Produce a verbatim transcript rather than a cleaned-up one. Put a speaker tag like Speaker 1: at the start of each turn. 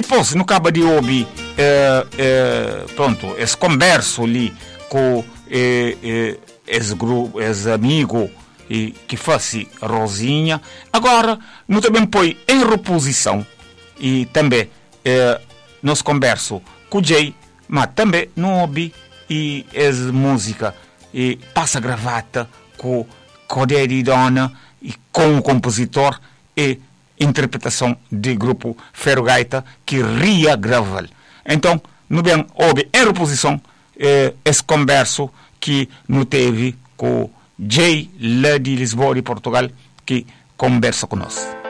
Speaker 1: depois, no cabo de ouvir, eh, eh, pronto, esse converso ali com eh, eh, esse grupo, esse amigo e, que fosse Rosinha. Agora, nós também põe em reposição e também eh, nós converso com o Jay, mas também não ouvi e essa música e passa gravata com com de dona e com o compositor e interpretação do grupo Ferro Gaita que ria gravar. Então, não bem houve em reposição eh, esse converso que não teve com Jay lá de Lisboa e Portugal que conversa conosco.